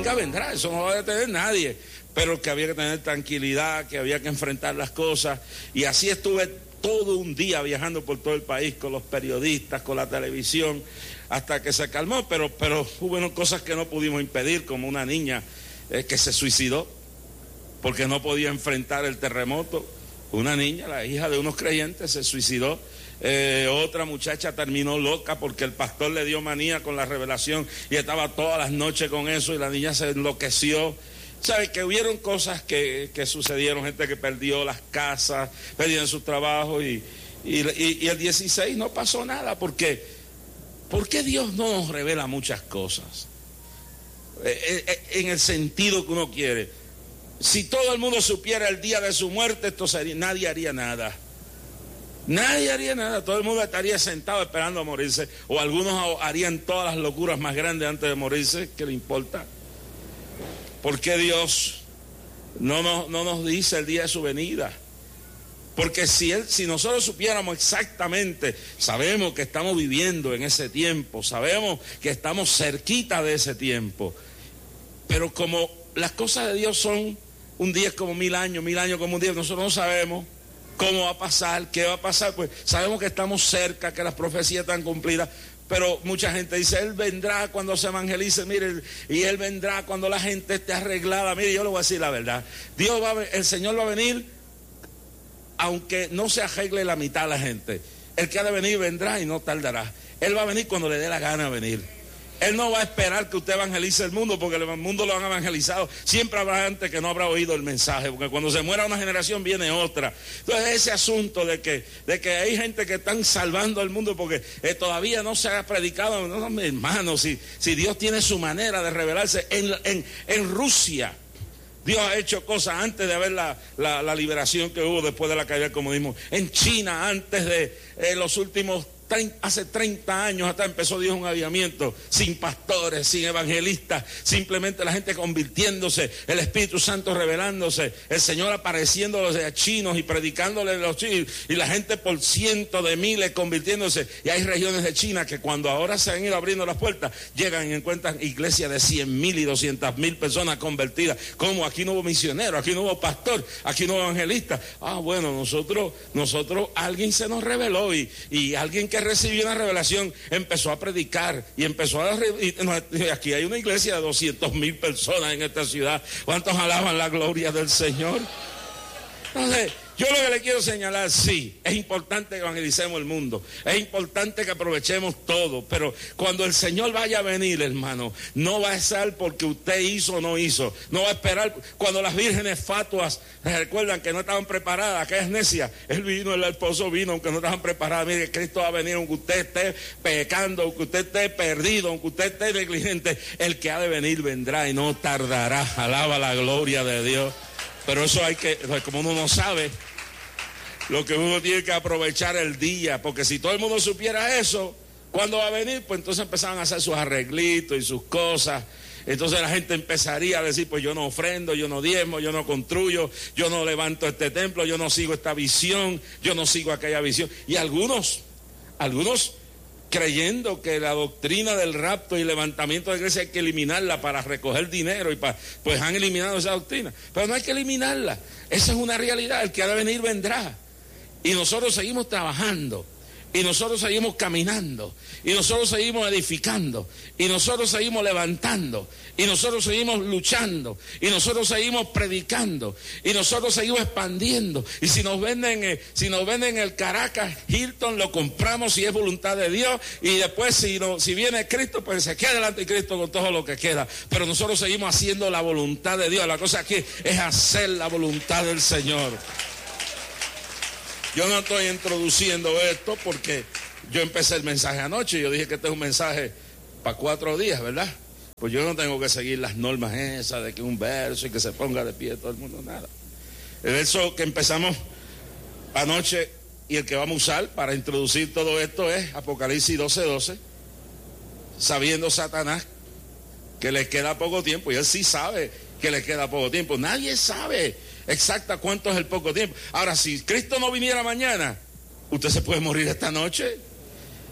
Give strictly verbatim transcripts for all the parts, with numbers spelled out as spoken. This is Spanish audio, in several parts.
venga, vendrá, eso no va a detener nadie, pero que había que tener tranquilidad, que había que enfrentar las cosas, y así estuve todo un día viajando por todo el país con los periodistas, con la televisión, hasta que se calmó, pero, pero hubo cosas que no pudimos impedir, como una niña eh, que se suicidó porque no podía enfrentar el terremoto. Una niña, la hija de unos creyentes, se suicidó. Eh, otra muchacha terminó loca porque el pastor le dio manía con la revelación y estaba todas las noches con eso, y la niña se enloqueció. ¿Sabe? Que hubieron cosas que, que sucedieron, gente que perdió las casas, perdieron sus trabajos, y, y, y, y el dieciséis no pasó nada. Porque, porque Dios no nos revela muchas cosas eh, eh, en el sentido que uno quiere. Si todo el mundo supiera el día de su muerte, esto sería, nadie haría nada. Nadie haría nada, todo el mundo estaría sentado esperando a morirse, o algunos harían todas las locuras más grandes antes de morirse. ¿Qué le importa? ¿Por qué Dios no nos, no nos dice el día de su venida? Porque si, él, si nosotros supiéramos exactamente, sabemos que estamos viviendo en ese tiempo, sabemos que estamos cerquita de ese tiempo, pero como las cosas de Dios son un día es como mil años, mil años como un día, nosotros no sabemos cómo va a pasar, qué va a pasar, pues sabemos que estamos cerca, que las profecías están cumplidas. Pero mucha gente dice, Él vendrá cuando se evangelice, mire, y Él vendrá cuando la gente esté arreglada. Mire, yo le voy a decir la verdad, Dios va a, el Señor va a venir aunque no se arregle la mitad de la gente. El que ha de venir vendrá y no tardará. Él va a venir cuando le dé la gana venir. Él no va a esperar que usted evangelice el mundo, porque el mundo lo han evangelizado. Siempre habrá gente que no habrá oído el mensaje, porque cuando se muera una generación viene otra. Entonces ese asunto de que, de que hay gente que están salvando el mundo porque eh, todavía no se ha predicado, no, no, hermano, si, si Dios tiene su manera de revelarse. En, en, en Rusia Dios ha hecho cosas antes de haber la, la, la liberación que hubo después de la caída del comunismo. En China, antes de eh, los últimos hace treinta años hasta empezó Dios un avivamiento, sin pastores, sin evangelistas, simplemente la gente convirtiéndose, el Espíritu Santo revelándose, el Señor apareciéndole a chinos y predicándole a los chinos, y la gente por cientos de miles convirtiéndose. Y hay regiones de China que cuando ahora se han ido abriendo las puertas, llegan y encuentran iglesias de cien mil y doscientas mil personas convertidas. Como aquí no hubo misionero, aquí no hubo pastor, aquí no hubo evangelista. Ah, bueno, nosotros, nosotros, alguien se nos reveló, y, y alguien que recibió una revelación empezó a predicar y empezó a... Y aquí hay una iglesia de doscientas mil personas en esta ciudad. ¿Cuántos alaban la gloria del Señor? Entonces, yo lo que le quiero señalar, sí, es importante que evangelicemos el mundo, es importante que aprovechemos todo, pero cuando el Señor vaya a venir, hermano, no va a ser porque usted hizo o no hizo, no va a esperar. Cuando las vírgenes fatuas recuerdan que no estaban preparadas, que es necia, él vino, el esposo vino, aunque no estaban preparadas. Mire, Cristo va a venir aunque usted esté pecando, aunque usted esté perdido, aunque usted esté negligente, el que ha de venir vendrá y no tardará. Alaba la gloria de Dios. Pero eso hay que, como uno no sabe, lo que uno tiene que aprovechar el día, porque si todo el mundo supiera eso, ¿cuándo va a venir? Pues entonces empezaban a hacer sus arreglitos y sus cosas. Entonces la gente empezaría a decir, pues yo no ofrendo, yo no diezmo, yo no construyo, yo no levanto este templo, yo no sigo esta visión, yo no sigo aquella visión. Y algunos, algunos creyendo que la doctrina del rapto y levantamiento de la iglesia hay que eliminarla para recoger dinero, y para, pues han eliminado esa doctrina. Pero no hay que eliminarla, esa es una realidad, el que ha de venir vendrá. Y nosotros seguimos trabajando, y nosotros seguimos caminando, y nosotros seguimos edificando, y nosotros seguimos levantando, y nosotros seguimos luchando, y nosotros seguimos predicando, y nosotros seguimos expandiendo. Y si nos venden, eh, si nos venden el Caracas Hilton, lo compramos si es voluntad de Dios, y después si, no, si viene Cristo, pues se queda delante de Cristo con todo lo que queda. Pero nosotros seguimos haciendo la voluntad de Dios. La cosa aquí es hacer la voluntad del Señor. Yo no estoy introduciendo esto porque yo empecé el mensaje anoche. Yo dije que este es un mensaje para cuatro días, ¿verdad? Pues yo no tengo que seguir las normas esas de que un verso y que se ponga de pie todo el mundo, nada. El verso que empezamos anoche y el que vamos a usar para introducir todo esto es Apocalipsis doce doce. Sabiendo Satanás que le queda poco tiempo, y él sí sabe que le queda poco tiempo. Nadie sabe exacta cuánto es el poco tiempo. Ahora, si Cristo no viniera mañana, usted se puede morir esta noche.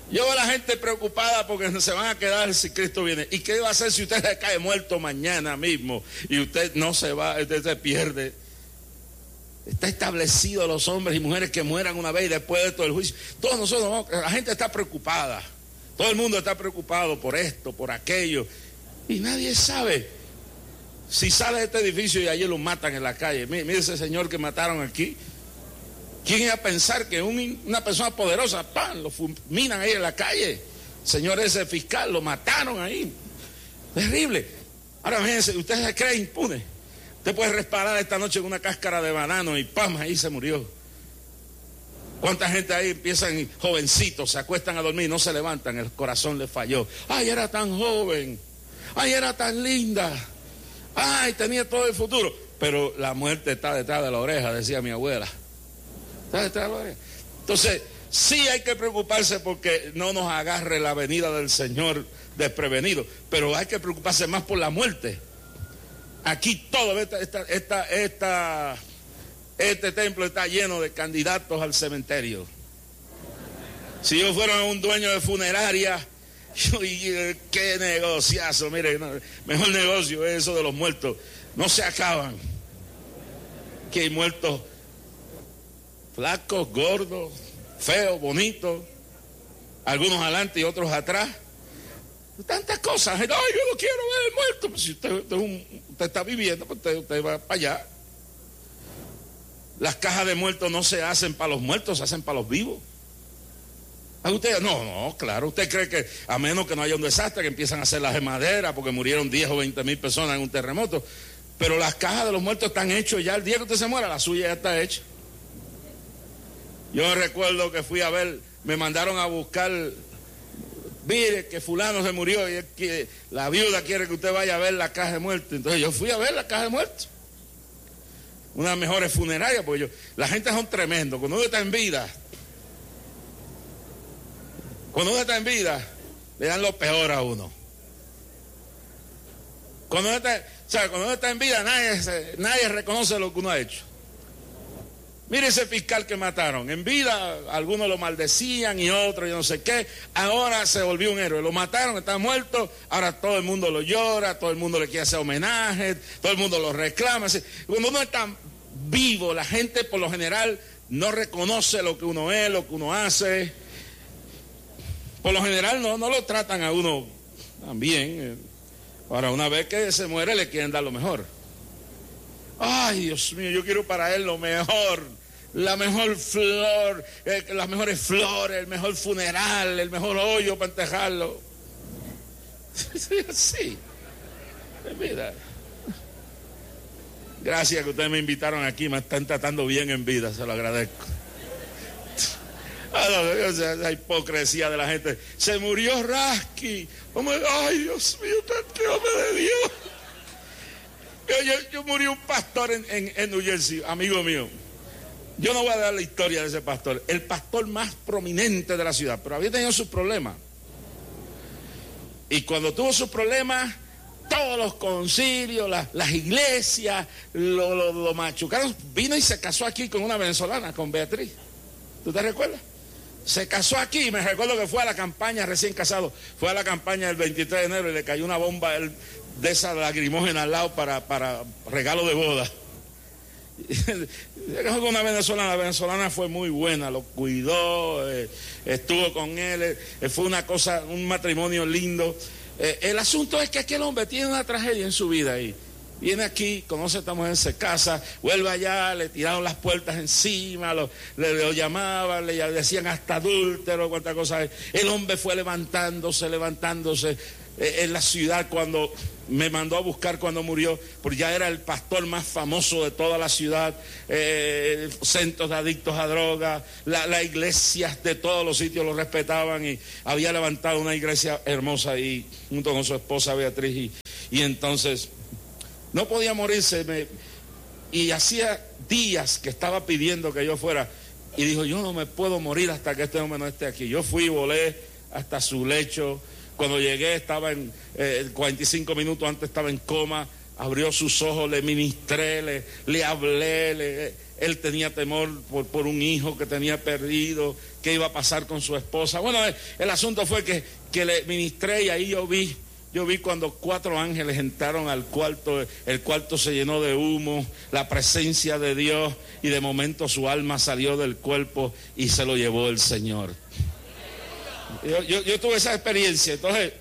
Yo veo a la gente preocupada porque se van a quedar si Cristo viene. ¿Y qué va a hacer si usted se cae muerto mañana mismo y usted no se va, usted se pierde? Está establecido los hombres y mujeres que mueran una vez y después de todo el juicio. Todos nosotros, la gente está preocupada. Todo el mundo está preocupado por esto, por aquello. Y nadie sabe si sale de este edificio y allí lo matan en la calle. Mire, mire ese señor que mataron aquí. ¿Quién iba a pensar que un, una persona poderosa, ¡pam!, lo fulminan ahí en la calle? Señor ese fiscal, lo mataron ahí. Terrible. Ahora fíjense, usted se cree impune. Usted puede reparar esta noche con una cáscara de banano y ¡pam!, ahí se murió. ¿Cuánta gente ahí empiezan jovencitos, se acuestan a dormir y no se levantan? El corazón les falló. ¡Ay, era tan joven! ¡Ay, era tan linda! ¡Ay, tenía todo el futuro! Pero la muerte está detrás de la oreja, decía mi abuela. Está detrás de la oreja. Entonces, sí hay que preocuparse porque no nos agarre la venida del Señor desprevenido, pero hay que preocuparse más por la muerte. Aquí todo, esta, esta, esta, esta, este templo está lleno de candidatos al cementerio. Si yo fuera un dueño de funeraria, yo, qué negociazo, mire, no, mejor negocio es eso de los muertos, no se acaban. Que hay muertos flacos, gordos, feos, bonitos, algunos adelante y otros atrás. Tantas cosas. Ay, yo no quiero ver el muerto. Pues si usted, usted, es un, usted está viviendo, pues usted, usted va para allá. Las cajas de muertos no se hacen para los muertos, se hacen para los vivos. ¿A usted? No, no, claro. ¿Usted cree que a menos que no haya un desastre, que empiezan a hacer las de madera porque murieron diez o veinte mil personas en un terremoto? Pero las cajas de los muertos están hechas ya. El día que usted se muera, la suya ya está hecha. Yo recuerdo que fui a ver, me mandaron a buscar, mire que fulano se murió y es que la viuda quiere que usted vaya a ver la caja de muertos. Entonces yo fui a ver la caja de muertos. Una de las mejores funerarias, porque yo, la gente son tremendos. Cuando uno está en vida, cuando uno está en vida, le dan lo peor a uno. Cuando uno está, o sea, cuando uno está en vida, nadie, nadie reconoce lo que uno ha hecho. Mire ese fiscal que mataron. En vida, algunos lo maldecían y otros, yo no sé qué. Ahora se volvió un héroe. Lo mataron, está muerto. Ahora todo el mundo lo llora, todo el mundo le quiere hacer homenaje, todo el mundo lo reclama. Cuando uno está vivo, la gente por lo general no reconoce lo que uno es, lo que uno hace. Por lo general no, no lo tratan a uno tan bien. Ahora, una vez que se muere, le quieren dar lo mejor. Ay, Dios mío, yo quiero para él lo mejor. La mejor flor, eh, las mejores flores, el mejor funeral, el mejor hoyo para enterrarlo. Sí. Mira. Gracias que ustedes me invitaron aquí, me están tratando bien en vida, se lo agradezco. La hipocresía de la gente. Se murió Rasky. Ay, Dios mío, qué hombre de Dios. Yo, yo, yo murió un pastor en, en, en New Jersey, amigo mío. Yo no voy a dar la historia de ese pastor, el pastor más prominente de la ciudad, pero había tenido sus problemas. Y cuando tuvo sus problemas, todos los concilios, las, las iglesias, lo, lo, lo machucaron. Vino y se casó aquí con una venezolana, con Beatriz. ¿Tú te recuerdas? Se casó aquí, me recuerdo que fue a la campaña, recién casado, fue a la campaña el veintitrés de enero y le cayó una bomba de esa lagrimógena al lado para, para regalo de boda. Con una venezolana, la venezolana fue muy buena, lo cuidó, eh, estuvo con él, eh, fue una cosa, un matrimonio lindo. Eh, el asunto es que aquel hombre tiene una tragedia en su vida ahí. Viene aquí, conoce a esta mujer, se casa, vuelve allá, le tiraron las puertas encima, lo, le, lo llamaban, le decían hasta adúltero, cuántas cosas. El hombre fue levantándose, levantándose eh, en la ciudad cuando me mandó a buscar cuando murió, porque ya era el pastor más famoso de toda la ciudad, eh, centros de adictos a drogas, las la iglesias de todos los sitios lo respetaban y había levantado una iglesia hermosa y junto con su esposa Beatriz y, y entonces no podía morirse me, y hacía días que estaba pidiendo que yo fuera y dijo, yo no me puedo morir hasta que este hombre no esté aquí. Yo fui y volé hasta su lecho. Cuando llegué estaba en eh, cuarenta y cinco minutos antes estaba en coma, abrió sus ojos, le ministré, le, le hablé, le, él tenía temor por, por un hijo que tenía perdido, qué iba a pasar con su esposa. Bueno, el, el asunto fue que, que le ministré y ahí yo vi, yo vi cuando cuatro ángeles entraron al cuarto, el cuarto se llenó de humo, la presencia de Dios, y de momento su alma salió del cuerpo y se lo llevó el Señor. Yo, yo, yo tuve esa experiencia, entonces,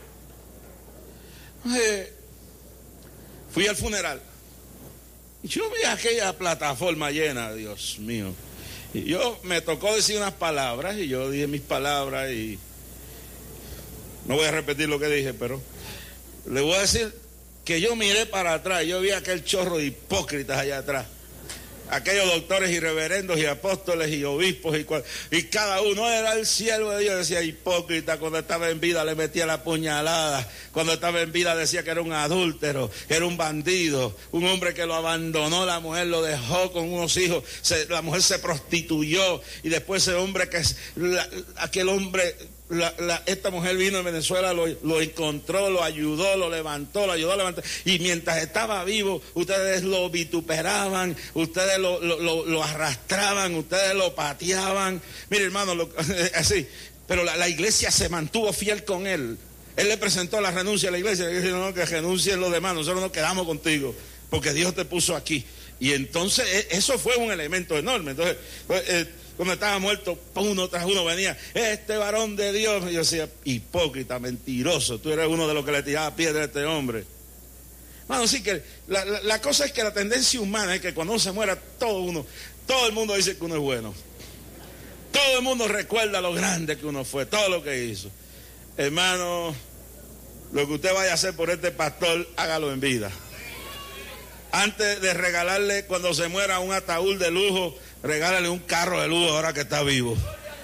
entonces fui al funeral. Yo vi aquella plataforma llena, Dios mío. Y yo me tocó decir unas palabras y yo dije mis palabras y no voy a repetir lo que dije, pero le voy a decir que yo miré para atrás, yo vi aquel chorro de hipócritas allá atrás. Aquellos doctores y reverendos y apóstoles y obispos y, y cada uno era el siervo de Dios. Decía hipócrita, cuando estaba en vida le metía la puñalada, cuando estaba en vida decía que era un adúltero, que era un bandido, un hombre que lo abandonó, la mujer lo dejó con unos hijos, se, la mujer se prostituyó y después ese hombre que la, aquel hombre La, la, esta mujer vino en Venezuela, lo, lo encontró, lo ayudó, lo levantó, lo ayudó a levantar, y mientras estaba vivo ustedes lo vituperaban, ustedes lo, lo, lo, lo arrastraban, ustedes lo pateaban. Mire, hermano, lo, así, pero la, la iglesia se mantuvo fiel con él. Él le presentó la renuncia a la iglesia y dijo: no, que renuncien los demás, nosotros nos quedamos contigo porque Dios te puso aquí. Y entonces eso fue un elemento enorme. Entonces eh, cuando estaba muerto, uno tras uno venía, este varón de Dios. Y yo decía, hipócrita, mentiroso, tú eres uno de los que le tiraba piedra a este hombre. Bueno, sí que la, la, la cosa es que la tendencia humana es que cuando uno se muera, todo uno, todo el mundo dice que uno es bueno. Todo el mundo recuerda lo grande que uno fue, todo lo que hizo. Hermano, lo que usted vaya a hacer por este pastor, hágalo en vida. Antes de regalarle cuando se muera un ataúd de lujo, regálale un carro de lujo ahora que está vivo.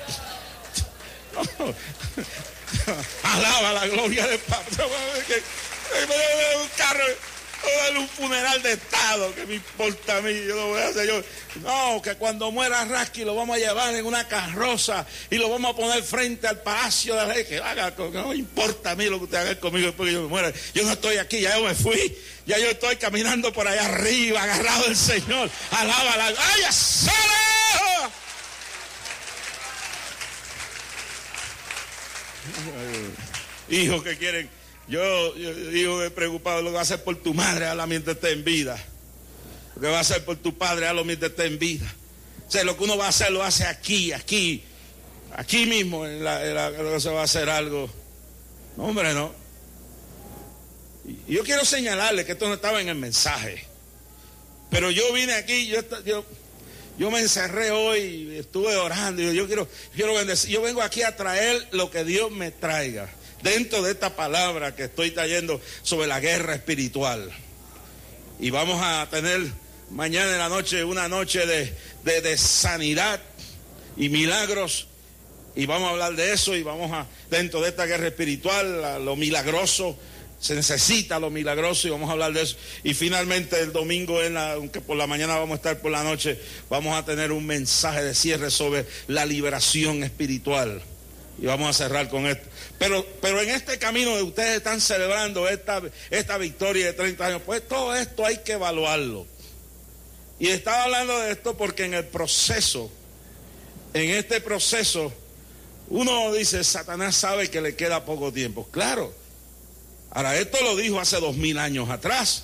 Alaba la gloria del Papa. Un carro, dale un funeral de estado, que me importa a mí, yo lo voy a hacer yo. No, que cuando muera Rasky lo vamos a llevar en una carroza y lo vamos a poner frente al Palacio de la Ley. Que haga, que no me importa a mí lo que usted haga conmigo después que yo me muera. Yo no estoy aquí, ya yo me fui. Ya yo estoy caminando por allá arriba, agarrado del Señor. Alaba la... ¡Ay, solo! Hijos que quieren... Yo, yo digo, he preocupado lo que va a hacer por tu madre, hazlo mientras esté en vida. Lo que va a hacer por tu padre, hazlo mientras esté en vida. O sea, lo que uno va a hacer, lo hace aquí, aquí, aquí mismo, en la, en la, en la, se va a hacer algo. No, hombre, no. Y yo quiero señalarle que esto no estaba en el mensaje. Pero yo vine aquí, yo, yo, yo me encerré hoy, estuve orando, y yo, yo quiero, quiero bendecir. Yo vengo aquí a traer lo que Dios me traiga. Dentro de esta palabra que estoy trayendo sobre la guerra espiritual. Y vamos a tener mañana en la noche una noche de, de, de sanidad y milagros. Y vamos a hablar de eso y vamos a, dentro de esta guerra espiritual, lo milagroso, se necesita lo milagroso y vamos a hablar de eso. Y finalmente el domingo, en la, aunque por la mañana vamos a estar por la noche, vamos a tener un mensaje de cierre sobre la liberación espiritual. Y vamos a cerrar con esto. Pero, pero en este camino de ustedes están celebrando esta, esta victoria de treinta años, pues todo esto hay que evaluarlo. Y estaba hablando de esto porque en el proceso, en este proceso, uno dice, Satanás sabe que le queda poco tiempo. Claro. Ahora, esto lo dijo hace dos mil años atrás.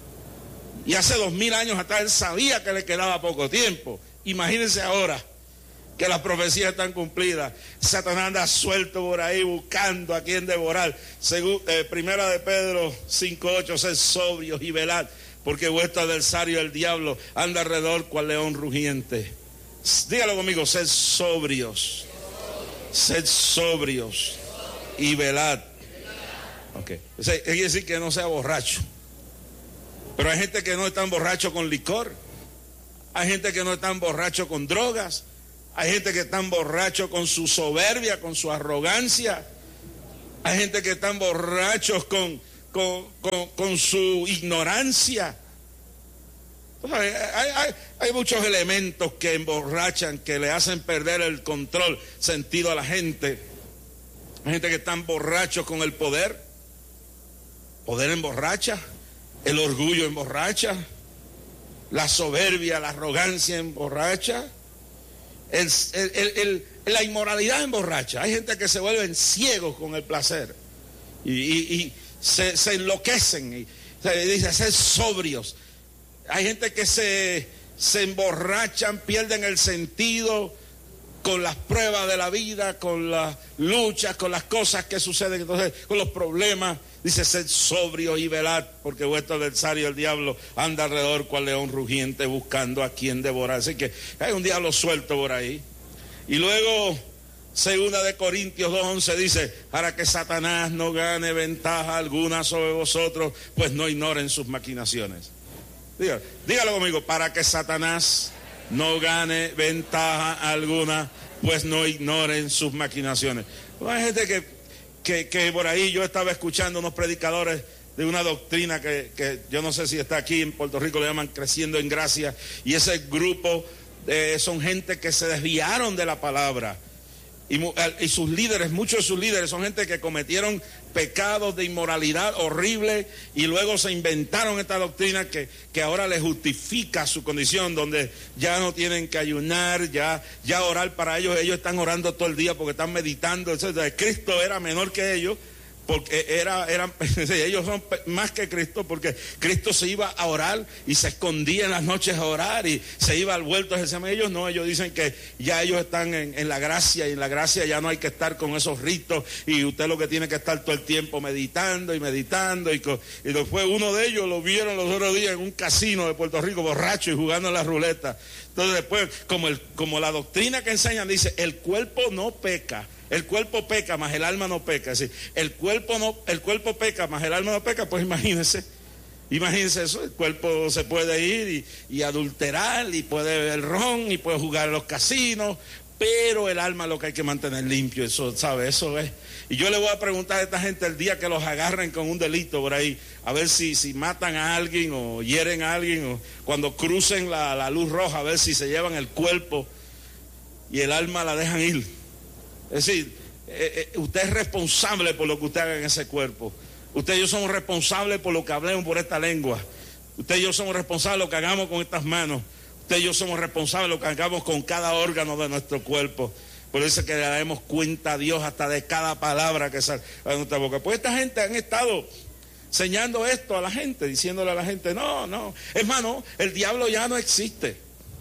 Y hace dos mil años atrás él sabía que le quedaba poco tiempo. Imagínense ahora que las profecías están cumplidas. Satanás anda suelto por ahí buscando a quien devorar. Según eh, Primera de Pedro cinco ocho, sed sobrios y velad, porque vuestro adversario el diablo anda alrededor cual león rugiente. Dígalo conmigo, sed sobrios. Sed sobrios y velad. Ok. O sea, quiere decir que no sea borracho. Pero hay gente que no es tan borracho con licor. Hay gente que no es tan borracho con drogas. Hay gente que están borrachos con su soberbia, con su arrogancia. Hay gente que están borrachos con, con, con, con su ignorancia. Hay, hay, hay muchos elementos que emborrachan, que le hacen perder el control, sentido a la gente. Hay gente que están borrachos con el poder. Poder emborracha. El orgullo emborracha, la soberbia, la arrogancia emborracha, el, el, el, el, la inmoralidad emborracha. Hay gente que se vuelven ciegos con el placer y, y, y se, se enloquecen y se dice ser sobrios. Hay gente que se, se emborrachan, pierden el sentido con las pruebas de la vida, con las luchas, con las cosas que suceden, entonces, con los problemas. Dice, sed sobrio y velad, porque vuestro adversario, el diablo, anda alrededor cual león rugiente buscando a quien devorar. Así que hay un diablo suelto por ahí. Y luego, segunda de Corintios dos once dice, para que Satanás no gane ventaja alguna sobre vosotros, pues no ignoren sus maquinaciones. Dígalo, dígalo conmigo, para que Satanás no gane ventaja alguna, pues no ignoren sus maquinaciones. Hay gente que, que, que por ahí yo estaba escuchando unos predicadores de una doctrina que, que yo no sé si está aquí en Puerto Rico, le llaman Creciendo en Gracia, y ese grupo eh, son gente que se desviaron de la palabra. Y, y sus líderes, muchos de sus líderes son gente que cometieron pecados de inmoralidad horrible y luego se inventaron esta doctrina que, que ahora les justifica su condición, donde ya no tienen que ayunar, ya, ya orar para ellos, ellos están orando todo el día porque están meditando, etcétera. Cristo era menor que ellos, porque era, eran, ellos son más que Cristo, porque Cristo se iba a orar y se escondía en las noches a orar y se iba al vuelto. Ellos no, ellos dicen que ya ellos están en, en la gracia, y en la gracia ya no hay que estar con esos ritos, y usted lo que tiene que estar todo el tiempo meditando y meditando. Y, con, y después uno de ellos lo vieron los otros días en un casino de Puerto Rico, borracho y jugando en la ruleta. Entonces después, como, el, como la doctrina que enseñan dice, el cuerpo no peca. El cuerpo peca, más el alma no peca. Es decir, el cuerpo no, el cuerpo peca, más el alma no peca. Pues imagínense, imagínense eso. El cuerpo se puede ir y, y adulterar, y puede beber ron, y puede jugar en los casinos, pero el alma lo que hay que mantener limpio. Eso, ¿sabe? Eso es. Y yo le voy a preguntar a esta gente el día que los agarren con un delito por ahí, a ver si, si matan a alguien o hieren a alguien, o cuando crucen la, la luz roja, a ver si se llevan el cuerpo y el alma la dejan ir. Es decir, eh, eh, usted es responsable por lo que usted haga en ese cuerpo. Usted y yo somos responsables por lo que hablemos por esta lengua. Usted y yo somos responsables de lo que hagamos con estas manos. Usted y yo somos responsables de lo que hagamos con cada órgano de nuestro cuerpo. Por eso es que le daremos cuenta a Dios hasta de cada palabra que sale de nuestra boca. Pues esta gente han estado enseñando esto a la gente, diciéndole a la gente, no, no. Hermano, el diablo ya no existe.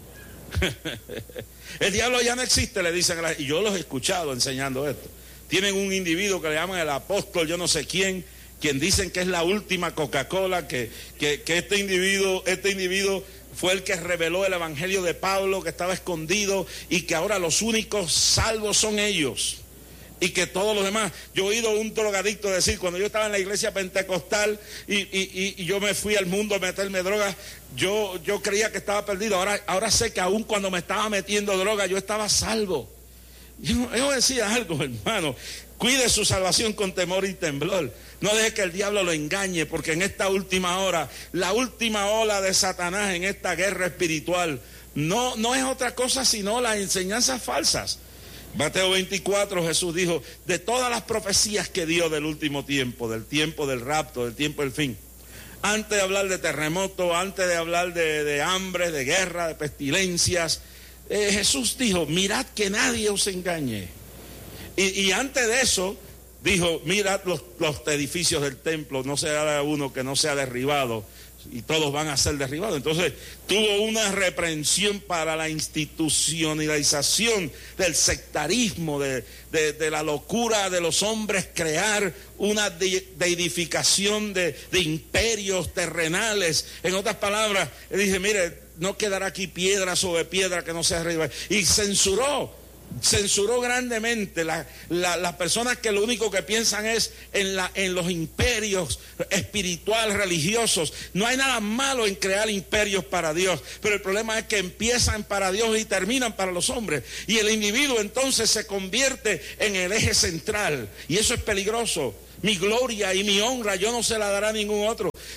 El diablo ya no existe, le dicen a la, y yo los he escuchado enseñando esto. Tienen un individuo que le llaman el apóstol, yo no sé quién, quien dicen que es la última Coca-Cola, que, que, que este individuo, este individuo fue el que reveló el evangelio de Pablo, que estaba escondido, y que ahora los únicos salvos son ellos. Y que todos los demás, yo he oído a un drogadicto decir, cuando yo estaba en la iglesia pentecostal y, y, y yo me fui al mundo a meterme drogas, yo, yo creía que estaba perdido. Ahora, ahora sé que aún cuando me estaba metiendo droga, yo estaba salvo. Yo, yo decía algo, hermano, cuide su salvación con temor y temblor. No deje que el diablo lo engañe, porque en esta última hora, la última ola de Satanás en esta guerra espiritual, no, no es otra cosa sino las enseñanzas falsas. Mateo veinticuatro, Jesús dijo, de todas las profecías que dio del último tiempo, del tiempo del rapto, del tiempo del fin, antes de hablar de terremotos, antes de hablar de, de hambre, de guerra, de pestilencias, eh, Jesús dijo, mirad que nadie os engañe. Y, y antes de eso, dijo, mirad los, los edificios del templo, no será uno que no sea derribado, y todos van a ser derribados. Entonces tuvo una reprensión para la institucionalización del sectarismo, de, de, de la locura de los hombres, crear una de, deidificación de, de imperios terrenales. En otras palabras, él dice, mire, no quedará aquí piedra sobre piedra que no sea derribada. Y censuró Censuró grandemente las la, la personas que lo único que piensan es en, la, en los imperios espirituales, religiosos. No hay nada malo en crear imperios para Dios, pero el problema es que empiezan para Dios y terminan para los hombres. Y el individuo entonces se convierte en el eje central, y eso es peligroso. Mi gloria y mi honra yo no se la dará a ningún otro.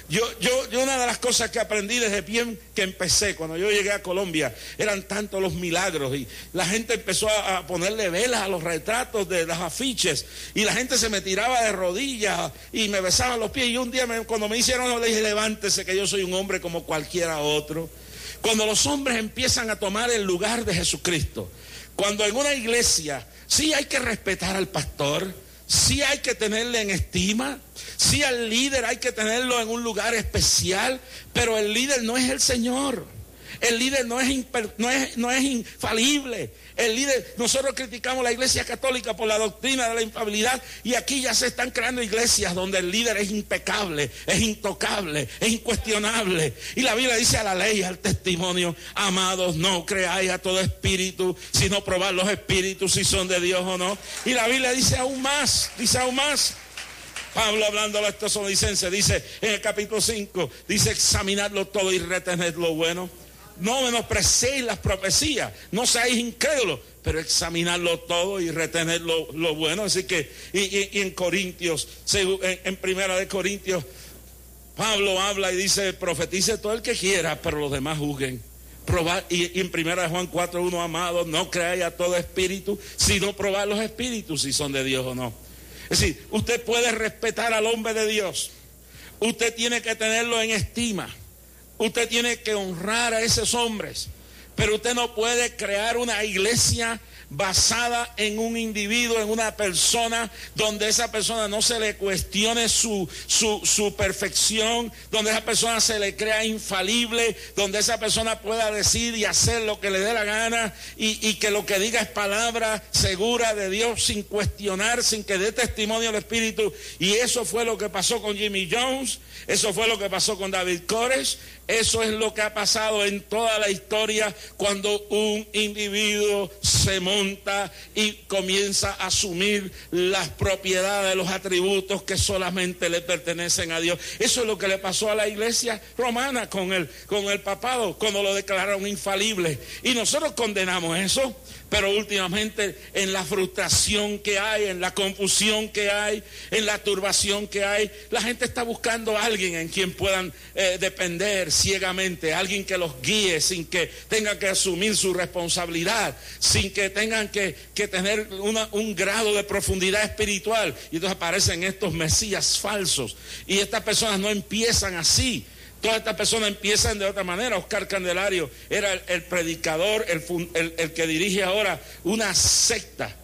Yo, yo, yo una de las cosas que aprendí desde bien que empecé, cuando yo llegué a Colombia, eran tantos los milagros y la gente empezó a, a ponerle velas a los retratos de los afiches y la gente se me tiraba de rodillas y me besaba los pies y un día me, cuando me hicieron eso le dije, levántese que yo soy un hombre como cualquiera otro. Cuando los hombres empiezan a tomar el lugar de Jesucristo, cuando en una iglesia sí hay que respetar al pastor, sí hay que tenerle en estima, sí al líder hay que tenerlo en un lugar especial, pero el líder no es el Señor. El líder no es, imper, no, es, no es infalible. El líder, nosotros criticamos la iglesia católica por la doctrina de la infalibilidad y aquí ya se están creando iglesias donde el líder es impecable, es intocable, es incuestionable. Y la Biblia dice a la ley, al testimonio, amados, no creáis a todo espíritu, sino probad los espíritus si son de Dios o no. Y la Biblia dice aún más, dice aún más. Pablo hablando a los tesalonicenses dice en el capítulo cinco, dice examinadlo todo y retened lo bueno. No menospreciéis las profecías, no seáis incrédulos, pero examinarlo todo y retener lo, lo bueno. Así que, y, y, y en Corintios, en, en Primera de Corintios, Pablo habla y dice, profetice todo el que quiera, pero los demás juzguen. Probar, y, y en Primera de Juan cuatro uno, amados, no creáis a todo espíritu, sino probar los espíritus si son de Dios o no. Es decir, usted puede respetar al hombre de Dios, usted tiene que tenerlo en estima. Usted tiene que honrar a esos hombres, pero usted no puede crear una iglesia basada en un individuo, en una persona, donde esa persona no se le cuestione su, su, su perfección, donde esa persona se le crea infalible, donde esa persona pueda decir y hacer lo que le dé la gana y, y que lo que diga es palabra segura de Dios sin cuestionar, sin que dé testimonio al Espíritu. Y eso fue lo que pasó con Jimmy Jones, eso fue lo que pasó con David Koresh, eso es lo que ha pasado en toda la historia cuando un individuo se monta y comienza a asumir las propiedades, los atributos que solamente le pertenecen a Dios. Eso es lo que le pasó a la iglesia romana con el, con el papado cuando lo declararon infalible. Y nosotros condenamos eso. Pero últimamente en la frustración que hay, en la confusión que hay, en la turbación que hay, la gente está buscando a alguien en quien puedan eh, depender ciegamente, alguien que los guíe sin que tengan que asumir su responsabilidad, sin que tengan que, que tener una, un grado de profundidad espiritual. Y entonces aparecen estos mesías falsos y estas personas no empiezan así. Todas estas personas empiezan de otra manera. Oscar Candelario era el, el predicador, el, el, el que dirige ahora una secta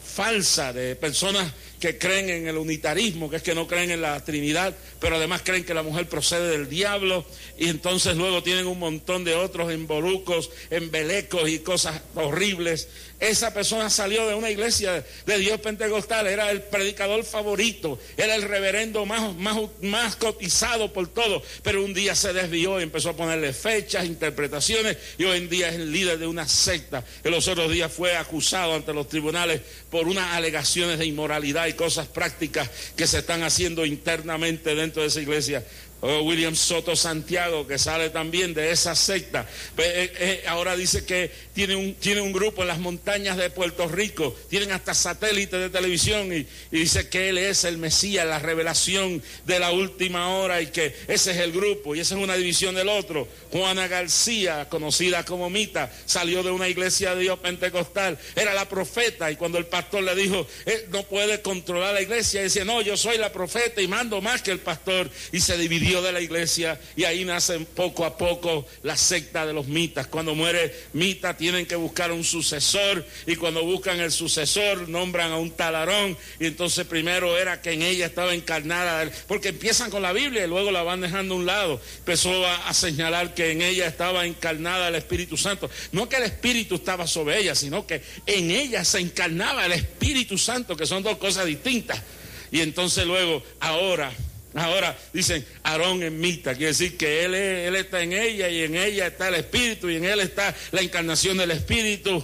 falsa de personas que creen en el unitarismo, que es que no creen en la Trinidad, pero además creen que la mujer procede del diablo, y entonces luego tienen un montón de otros emborucos, embelecos y cosas horribles. Esa persona salió de una iglesia de Dios pentecostal, era el predicador favorito, era el reverendo más, más, más cotizado por todo, pero un día se desvió y empezó a ponerle fechas, interpretaciones, y hoy en día es el líder de una secta, que los otros días fue acusado ante los tribunales por unas alegaciones de inmoralidad y cosas prácticas que se están haciendo internamente dentro de esa iglesia. Oh, William Soto Santiago, que sale también de esa secta, eh, eh, ahora dice que tiene un, tiene un grupo en las montañas de Puerto Rico, tienen hasta satélites de televisión, y, y dice que él es el Mesías, la revelación de la última hora, y que ese es el grupo, y esa es una división del otro. Juana García, conocida como Mita, salió de una iglesia de Dios pentecostal, era la profeta, y cuando el pastor le dijo, él no puede controlar la iglesia, decía, no, yo soy la profeta y mando más que el pastor, y se dividió de la iglesia, y ahí nacen poco a poco la secta de los mitas. Cuando muere Mita tienen que buscar un sucesor, y cuando buscan el sucesor nombran a un tal Aarón, y entonces primero era que en ella estaba encarnada, porque empiezan con la Biblia y luego la van dejando a un lado. Empezó a, a señalar que en ella estaba encarnada el Espíritu Santo, no que el Espíritu estaba sobre ella, sino que en ella se encarnaba el Espíritu Santo, que son dos cosas distintas. Y entonces luego ahora Ahora dicen Aarón en Mita, quiere decir que él, es, él está en ella, y en ella está el Espíritu, y en él está la encarnación del Espíritu.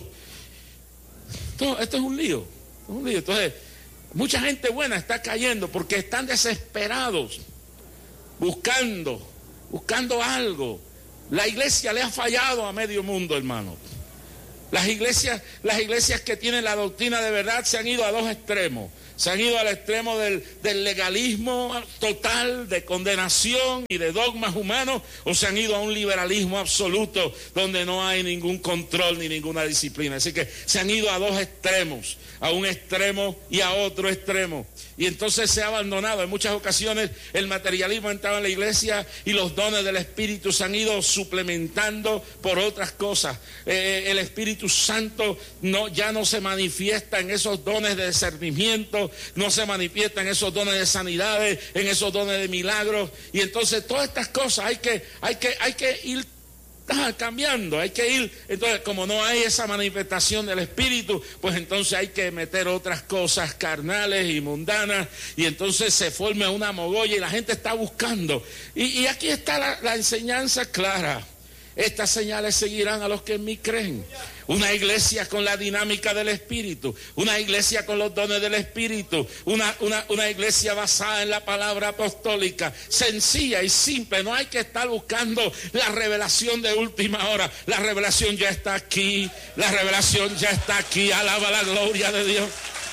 Esto, esto es un lío, es un lío. Entonces, mucha gente buena está cayendo porque están desesperados, buscando, buscando algo. La iglesia le ha fallado a medio mundo, hermano. Las iglesias, las iglesias que tienen la doctrina de verdad se han ido a dos extremos. Se han ido al extremo del, del legalismo total, de condenación y de dogmas humanos, o se han ido a un liberalismo absoluto donde no hay ningún control ni ninguna disciplina. Así que se han ido a dos extremos, a un extremo y a otro extremo. Y entonces se ha abandonado. En muchas ocasiones el materialismo ha entrado en la iglesia y los dones del Espíritu se han ido suplementando por otras cosas. Eh, el Espíritu Santo no, ya no se manifiesta en esos dones de discernimiento, no se manifiesta en esos dones de sanidades, en esos dones de milagros. Y entonces todas estas cosas hay que, hay que, hay que ir Ah, cambiando, hay que ir. Entonces, como no hay esa manifestación del Espíritu, pues entonces hay que meter otras cosas carnales y mundanas, y entonces se forma una mogolla y la gente está buscando. Y, y aquí está la, la enseñanza clara. Estas señales seguirán a los que en mí creen. Una iglesia con la dinámica del Espíritu, una iglesia con los dones del Espíritu, una, una, una iglesia basada en la palabra apostólica, sencilla y simple. No hay que estar buscando la revelación de última hora. La revelación ya está aquí, la revelación ya está aquí. Alaba la gloria de Dios.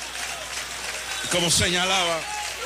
Como señalaba,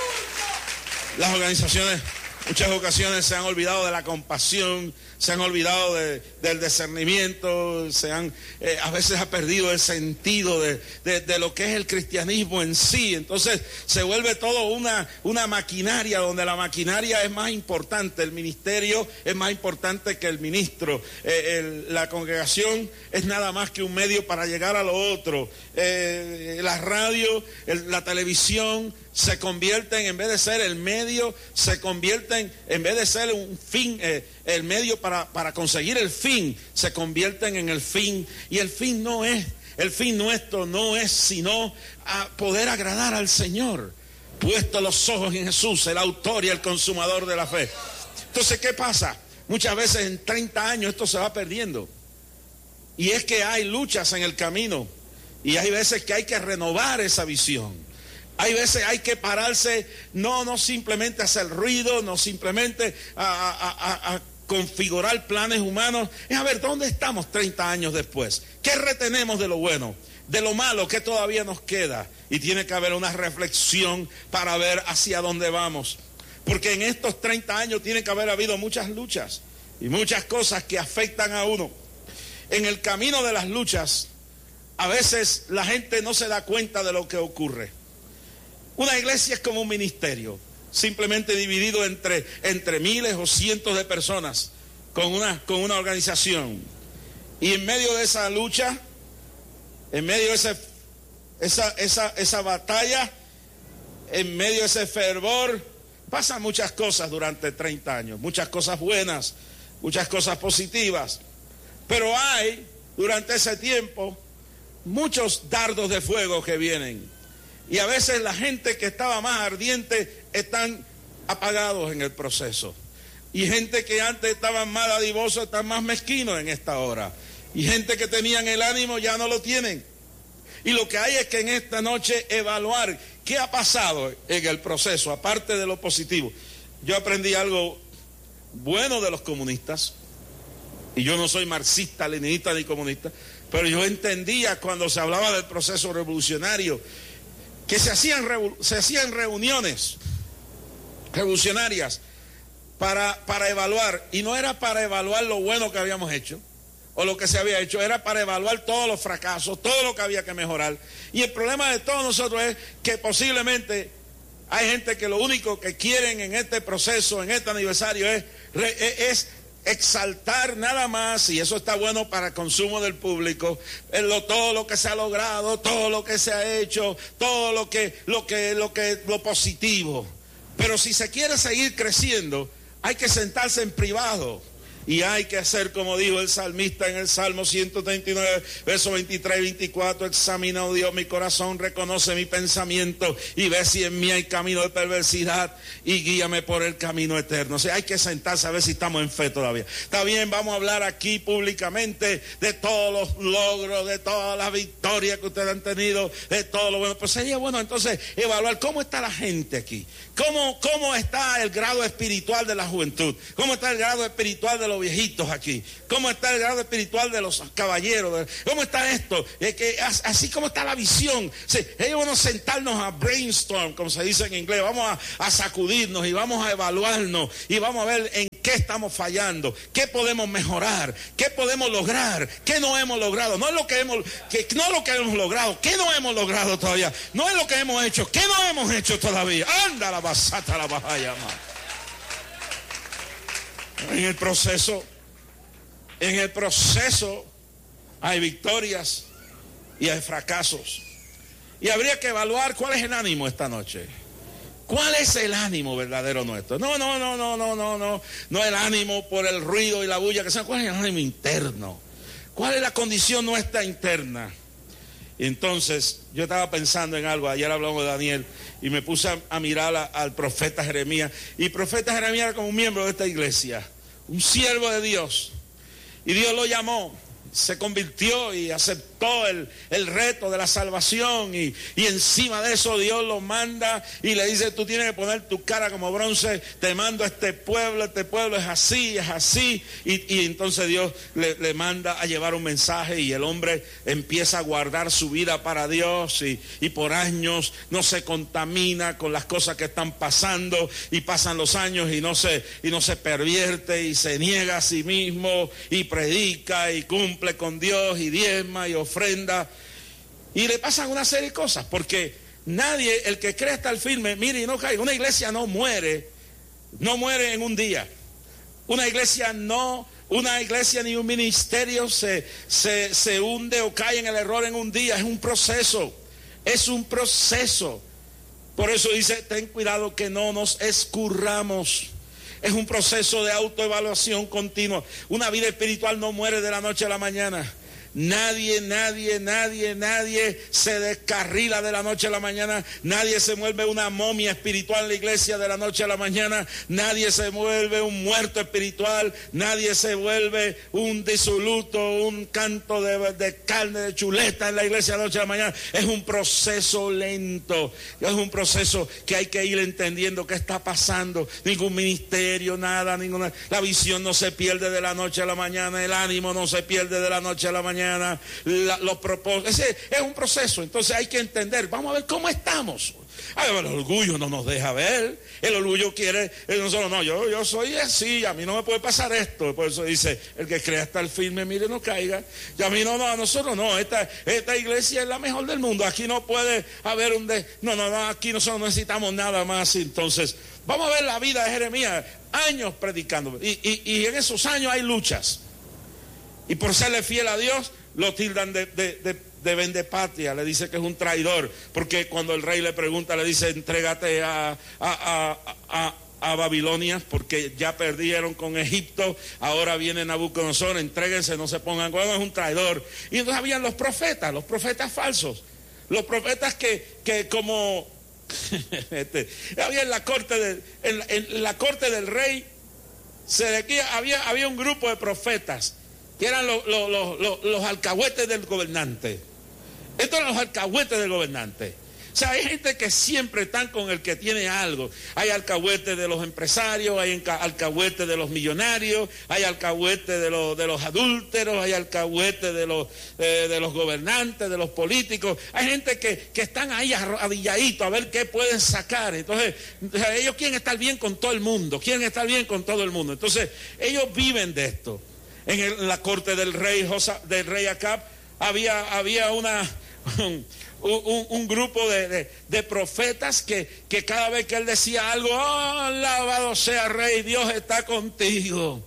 las organizaciones muchas ocasiones se han olvidado de la compasión, se han olvidado de, del discernimiento, se han, eh, a veces ha perdido el sentido de, de, de lo que es el cristianismo en sí. Entonces se vuelve todo una, una maquinaria donde la maquinaria es más importante, el ministerio es más importante que el ministro, eh, el, la congregación es nada más que un medio para llegar a lo otro. Eh, la radio, el, la televisión se convierten, en vez de ser el medio, se convierten, en vez de ser un fin, eh, el medio para, para conseguir el fin, se convierten en el fin. Y el fin no es, el fin nuestro no es sino a poder agradar al Señor, puesto los ojos en Jesús, el autor y el consumador de la fe. Entonces, ¿qué pasa? Muchas veces en treinta años esto se va perdiendo. Y es que hay luchas en el camino, y hay veces que hay que renovar esa visión. Hay veces hay que pararse, no, no simplemente a hacer ruido, no simplemente a, a, a, a configurar planes humanos. Es a ver, ¿dónde estamos treinta años después? ¿Qué retenemos de lo bueno? De lo malo, ¿qué todavía nos queda? Y tiene que haber una reflexión para ver hacia dónde vamos. Porque en estos treinta años tiene que haber habido muchas luchas y muchas cosas que afectan a uno. En el camino de las luchas, a veces la gente no se da cuenta de lo que ocurre. Una iglesia es como un ministerio, simplemente dividido entre, entre miles o cientos de personas con una, con una organización. Y en medio de esa lucha, en medio de ese, esa, esa, esa batalla, en medio de ese fervor, pasan muchas cosas durante treinta años, muchas cosas buenas, muchas cosas positivas. Pero hay, durante ese tiempo, muchos dardos de fuego que vienen. Y a veces la gente que estaba más ardiente están apagados en el proceso. Y gente que antes estaban más dadivosos están más mezquinos en esta hora. Y gente que tenían el ánimo ya no lo tienen. Y lo que hay es que en esta noche evaluar qué ha pasado en el proceso, aparte de lo positivo. Yo aprendí algo bueno de los comunistas. Y yo no soy marxista, leninista ni comunista. Pero yo entendía cuando se hablaba del proceso revolucionario que se hacían, se hacían reuniones revolucionarias para, para evaluar, y no era para evaluar lo bueno que habíamos hecho o lo que se había hecho, era para evaluar todos los fracasos, todo lo que había que mejorar. Y el problema de todos nosotros es que posiblemente hay gente que lo único que quieren en este proceso, en este aniversario, es, es exaltar nada más, y eso está bueno para el consumo del público, lo, todo lo que se ha logrado, todo lo que se ha hecho, todo lo que, lo que, lo que, lo positivo. Pero si se quiere seguir creciendo, hay que sentarse en privado. Y hay que hacer como dijo el salmista en el Salmo ciento treinta y nueve, versos veintitrés y veinticuatro, examina, oh Dios, mi corazón, reconoce mi pensamiento y ve si en mí hay camino de perversidad y guíame por el camino eterno. O sea, hay que sentarse a ver si estamos en fe todavía. Está bien, vamos a hablar aquí públicamente de todos los logros, de todas las victorias que ustedes han tenido, de todo lo bueno. Pues sería bueno entonces evaluar cómo está la gente aquí, cómo, cómo está el grado espiritual de la juventud, cómo está el grado espiritual de los viejitos aquí? ¿Cómo está el grado espiritual de los caballeros? ¿Cómo está esto? Es que así como está la visión. Sí, ellos van a sentarnos a brainstorm, como se dice en inglés. Vamos a, a sacudirnos y vamos a evaluarnos y vamos a ver en qué estamos fallando, qué podemos mejorar, qué podemos lograr, qué no hemos logrado. No es lo que hemos, que, no es lo que hemos logrado, qué no hemos logrado todavía. No es lo que hemos hecho, qué no hemos hecho todavía. Anda la basata, la bajaya, en el proceso, en el proceso hay victorias y hay fracasos. Y habría que evaluar cuál es el ánimo esta noche. ¿Cuál es el ánimo verdadero nuestro? No, no, no, no, no, no, no. No el ánimo por el ruido y la bulla que sea. ¿Cuál es el ánimo interno? ¿Cuál es la condición nuestra interna? Y entonces, yo estaba pensando en algo. Ayer hablamos de Daniel y me puse a, a mirar a, al profeta Jeremías. Y el profeta Jeremías era como un miembro de esta iglesia, un siervo de Dios. Y Dios lo llamó, se convirtió y aceptó el, el reto de la salvación y, y encima de eso Dios lo manda y le dice: tú tienes que poner tu cara como bronce, te mando a este pueblo, este pueblo es así, es así. Y, y entonces Dios le, le manda a llevar un mensaje y el hombre empieza a guardar su vida para Dios y, y por años no se contamina con las cosas que están pasando y pasan los años y no se, y no se pervierte y se niega a sí mismo y predica y cumple con Dios y diezma y ofrenda y le pasan una serie de cosas porque nadie, el que cree hasta el firme, mire y no caiga. Una iglesia no muere, no muere en un día. Una iglesia no, una iglesia ni un ministerio se, se, se hunde o cae en el error en un día. Es un proceso, es un proceso. Por eso dice: ten cuidado que no nos escurramos. Es un proceso de autoevaluación continua. Una vida espiritual no muere de la noche a la mañana. Nadie, nadie, nadie, nadie se descarrila de la noche a la mañana. Nadie se vuelve una momia espiritual en la iglesia de la noche a la mañana. Nadie se vuelve un muerto espiritual. Nadie se vuelve un disoluto, un canto de, de carne, de chuleta en la iglesia de la noche a la mañana. Es un proceso lento. Es un proceso que hay que ir entendiendo qué está pasando. Ningún ministerio, nada, ninguna. La visión no se pierde de la noche a la mañana. El ánimo no se pierde de la noche a la mañana. La, los propósitos, ese es un proceso. Entonces hay que entender, vamos a ver cómo estamos. Ay, el orgullo no nos deja ver. El orgullo quiere, nosotros no, yo, yo soy así, a mí no me puede pasar esto. Por eso dice: el que crea hasta el firme, mire, no caiga. Y a mí no, no, a nosotros no, esta, esta iglesia es la mejor del mundo. Aquí no puede haber un de, no, no, no, aquí nosotros no necesitamos nada más. Entonces vamos a ver la vida de Jeremías, años predicando, y, y, y en esos años hay luchas. Y por serle fiel a Dios, lo tildan de, de, de, de vendepatria, le dice que es un traidor, porque cuando el rey le pregunta, le dice: entrégate a, a, a, a, a Babilonia, porque ya perdieron con Egipto, ahora viene Nabucodonosor, entréguense, no se pongan con, es un traidor. Y entonces habían los profetas, los profetas falsos, los profetas que, que como este, había en la corte de, en, en la corte del rey Sedequías, había, había un grupo de profetas que eran los, los, los, los alcahuetes del gobernante. Estos eran los alcahuetes del gobernante. O sea, hay gente que siempre están con el que tiene algo. Hay alcahuetes de los empresarios, hay alcahuetes de los millonarios, hay alcahuetes de los, de los adúlteros, hay alcahuetes de los, eh, de los gobernantes, de los políticos. Hay gente que, que están ahí arrodilladitos a ver qué pueden sacar. Entonces, ellos quieren estar bien con todo el mundo, quieren estar bien con todo el mundo. Entonces, ellos viven de esto. En, el, en la corte del rey Josa, del rey Acab había, había una, un, un, un grupo de, de, de profetas que, que cada vez que él decía algo: oh, alabado sea rey, Dios está contigo.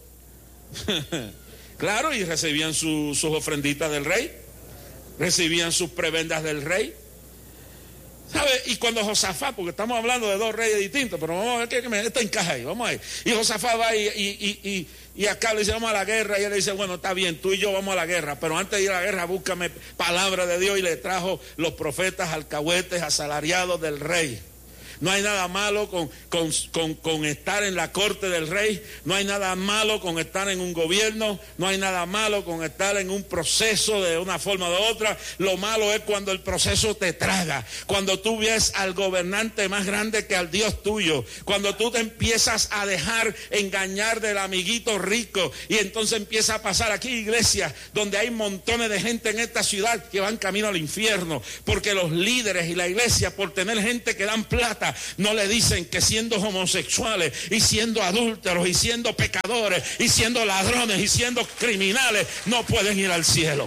Claro, y recibían su, sus ofrenditas del rey, recibían sus prebendas del rey. ¿Sabe? Y cuando Josafat, porque estamos hablando de dos reyes distintos, pero vamos a ver que, que me, esto encaja ahí, vamos a ver. Y Josafat va y, y, y, y, y acá le dice: vamos a la guerra, y él le dice: bueno, está bien, tú y yo vamos a la guerra, pero antes de ir a la guerra búscame palabra de Dios. Y le trajo los profetas alcahuetes asalariados del rey. no hay nada malo con, con, con, con estar en la corte del rey, no hay nada malo con estar en un gobierno, no hay nada malo con estar en un proceso de una forma o de otra. Lo malo es cuando el proceso te traga, cuando tú ves al gobernante más grande que al Dios tuyo, cuando tú te empiezas a dejar engañar del amiguito rico y entonces empieza a pasar aquí iglesias donde hay montones de gente en esta ciudad que van camino al infierno, porque los líderes y la iglesia, por tener gente que dan plata, no le dicen que siendo homosexuales y siendo adúlteros y siendo pecadores y siendo ladrones y siendo criminales no pueden ir al cielo.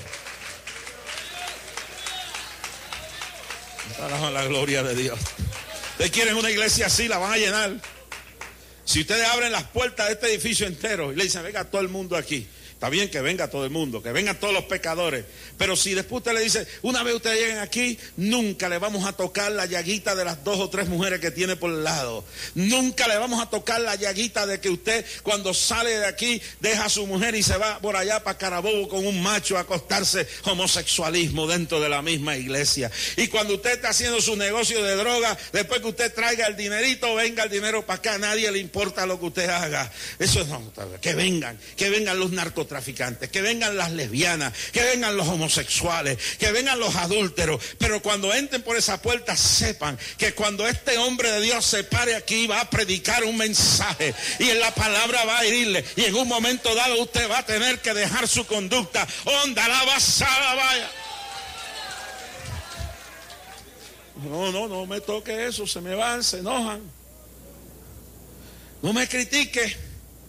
Para la gloria de Dios. Ustedes quieren una iglesia así, la van a llenar. Si ustedes abren las puertas de este edificio entero y le dicen, venga todo el mundo aquí, está bien que venga todo el mundo, que vengan todos los pecadores, pero si después usted le dice, una vez ustedes lleguen aquí, nunca le vamos a tocar la llaguita de las dos o tres mujeres que tiene por el lado, nunca le vamos a tocar la llaguita de que usted cuando sale de aquí deja a su mujer y se va por allá para Carabobo con un macho a acostarse, homosexualismo dentro de la misma iglesia. Y cuando usted está haciendo su negocio de droga, después que usted traiga el dinerito, venga el dinero para acá, a nadie le importa lo que usted haga. Eso es, no, que vengan, que vengan los narcotraficantes, traficantes, que vengan las lesbianas, que vengan los homosexuales, que vengan los adúlteros, pero cuando entren por esa puerta sepan que cuando este hombre de Dios se pare aquí va a predicar un mensaje y en la palabra va a herirle y en un momento dado usted va a tener que dejar su conducta. Onda la basada, vaya. No, no, no me toque eso, se me van, se enojan. No me critique.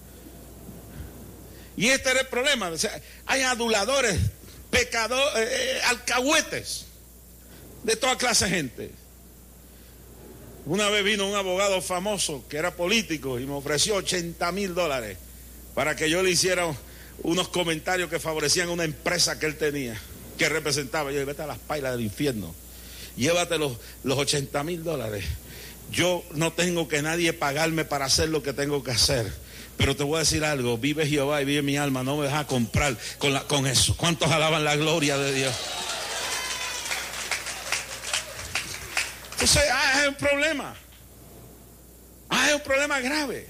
Y este era el problema, o sea, hay aduladores, pecadores, eh, alcahuetes, de toda clase de gente. Una vez vino un abogado famoso que era político y me ofreció ochenta mil dólares para que yo le hiciera unos comentarios que favorecían a una empresa que él tenía, que representaba. Yo dije, vete a las pailas del infierno, llévate los, los ochenta mil dólares. Yo no tengo que nadie pagarme para hacer lo que tengo que hacer. Pero te voy a decir algo, vive Jehová y vive mi alma, no me vas a comprar con, la, con eso. ¿Cuántos alaban la gloria de Dios? Entonces, ah, es un problema. Ah, es un problema grave.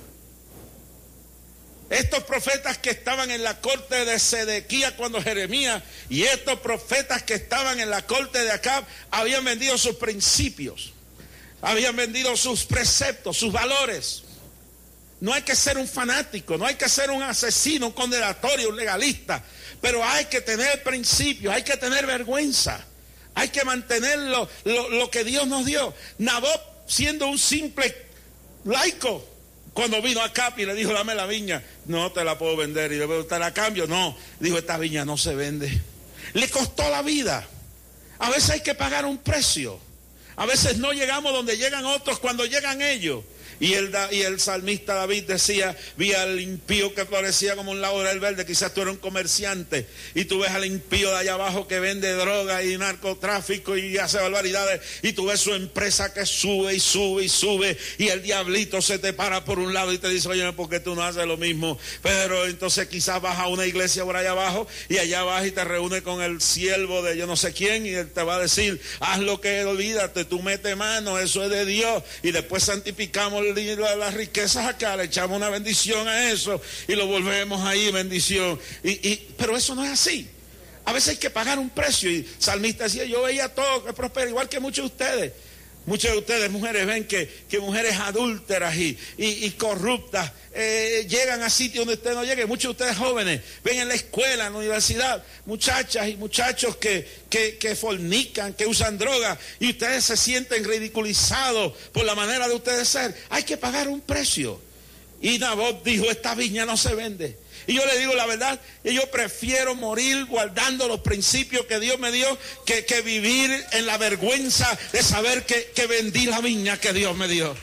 Estos profetas que estaban en la corte de Sedequías cuando Jeremías y estos profetas que estaban en la corte de Acab habían vendido sus principios, habían vendido sus preceptos, sus valores. No hay que ser un fanático, no hay que ser un asesino, un condenatorio, un legalista, pero hay que tener principios, hay que tener vergüenza, hay que mantener lo, lo, lo que Dios nos dio. Nabot, siendo un simple laico, cuando vino a Capi y le dijo, dame la viña, no te la puedo vender, y le te la cambio, no, dijo, esta viña no se vende. Le costó la vida. A veces hay que pagar un precio, a veces no llegamos donde llegan otros cuando llegan ellos. Y el, y el salmista David decía, vi al impío que florecía como un laurel verde. Quizás tú eres un comerciante y tú ves al impío de allá abajo que vende droga y narcotráfico y hace barbaridades, y tú ves su empresa que sube y sube y sube, y el diablito se te para por un lado y te dice, oye, ¿por qué tú no haces lo mismo? Pero entonces quizás vas a una iglesia por allá abajo y allá vas y te reúnes con el siervo de yo no sé quién y él te va a decir, haz lo que olvídate, tú mete mano, eso es de Dios, y después santificamos las riquezas acá, le echamos una bendición a eso y lo volvemos ahí bendición, y, y, pero eso no es así. A veces hay que pagar un precio, y salmista decía, yo veía todo que prospera, igual que muchos de ustedes. Muchas de ustedes, mujeres, ven que, que mujeres adúlteras y, y, y corruptas eh, llegan a sitios donde usted no llegue. Muchos de ustedes jóvenes ven en la escuela, en la universidad, muchachas y muchachos que, que, que fornican, que usan drogas, y ustedes se sienten ridiculizados por la manera de ustedes ser. Hay que pagar un precio. Y Nabot dijo, esta viña no se vende. Y yo le digo la verdad, yo prefiero morir guardando los principios que Dios me dio que, que vivir en la vergüenza de saber que, que vendí la viña que Dios me dio.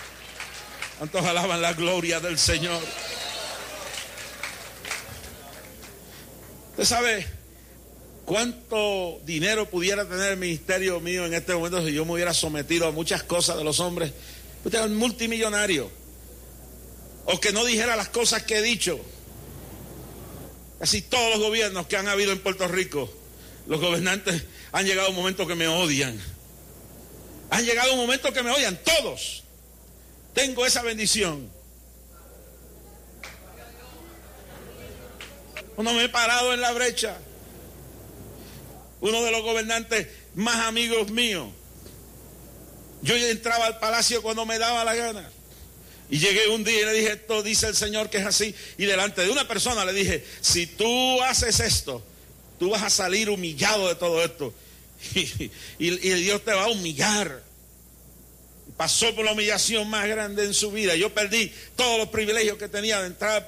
¿Cuántos alaban la gloria del Señor? ¿Usted sabe cuánto dinero pudiera tener el ministerio mío en este momento si yo me hubiera sometido a muchas cosas de los hombres? Usted es un multimillonario. O que no dijera las cosas que he dicho. Casi todos los gobiernos que han habido en Puerto Rico, los gobernantes han llegado a un momento que me odian. Han llegado un momento que me oigan todos. Tengo esa bendición. Cuando me he parado en la brecha, uno de los gobernantes más amigos míos, yo entraba al palacio cuando me daba la gana. Y llegué un día y le dije, esto dice el Señor que es así. Y delante de una persona le dije, si tú haces esto, tú vas a salir humillado de todo esto. Y, y, y Dios te va a humillar. Pasó por la humillación más grande en su vida. Yo perdí todos los privilegios que tenía de entrar